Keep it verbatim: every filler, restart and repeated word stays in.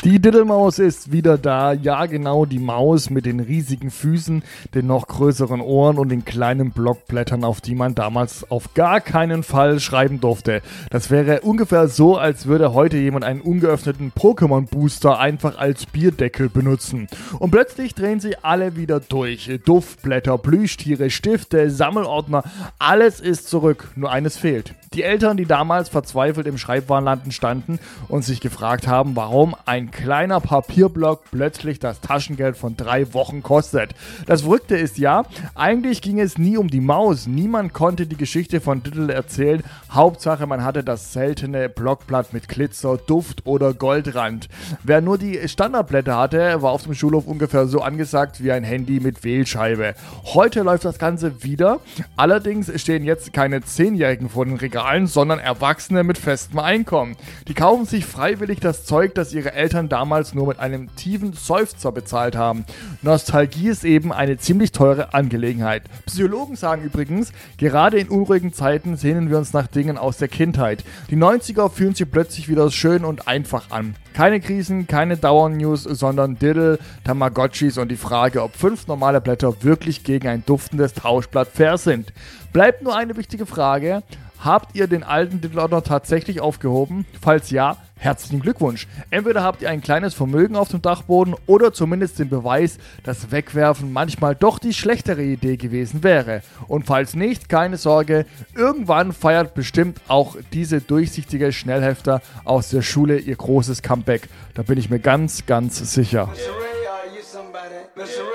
Die Diddelmaus ist wieder da. Ja, genau, die Maus mit den riesigen Füßen, den noch größeren Ohren und den kleinen Blockblättern, auf die man damals auf gar keinen Fall schreiben durfte. Das wäre ungefähr so, als würde heute jemand einen ungeöffneten Pokémon-Booster einfach als Bierdeckel benutzen. Und plötzlich drehen sie alle wieder durch. Duftblätter, Plüschtiere, Stifte, Sammelordner, alles ist zurück. Nur eines fehlt. Die Eltern, die damals verzweifelt im Schreibwarenladen standen und sich gefragt haben, warum ein kleiner Papierblock plötzlich das Taschengeld von drei Wochen kostet. Das Verrückte ist ja, eigentlich ging es nie um die Maus. Niemand konnte die Geschichte von Diddle erzählen. Hauptsache, man hatte das seltene Blockblatt mit Glitzer, Duft oder Goldrand. Wer nur die Standardblätter hatte, war auf dem Schulhof ungefähr so angesagt wie ein Handy mit Wählscheibe. Heute läuft das Ganze wieder. Allerdings stehen jetzt keine Zehnjährigen vor den Regalen, sondern Erwachsene mit festem Einkommen. Die kaufen sich freiwillig das Zeug, das ihre Eltern damals nur mit einem tiefen Seufzer bezahlt haben. Nostalgie ist eben eine ziemlich teure Angelegenheit. Psychologen sagen übrigens, gerade in unruhigen Zeiten sehnen wir uns nach Dingen aus der Kindheit. Die neunziger fühlen sich plötzlich wieder schön und einfach an. Keine Krisen, keine Dauernews, sondern Diddle, Tamagotchis und die Frage, ob fünf normale Blätter wirklich gegen ein duftendes Tauschblatt fair sind. Bleibt nur eine wichtige Frage: Habt ihr den alten Diddle-Ordner tatsächlich aufgehoben? Falls ja, herzlichen Glückwunsch. Entweder habt ihr ein kleines Vermögen auf dem Dachboden oder zumindest den Beweis, dass Wegwerfen manchmal doch die schlechtere Idee gewesen wäre. Und falls nicht, keine Sorge, irgendwann feiert bestimmt auch diese durchsichtige Schnellhefter aus der Schule ihr großes Comeback. Da bin ich mir ganz, ganz sicher. Mister Ray, are you somebody? Mister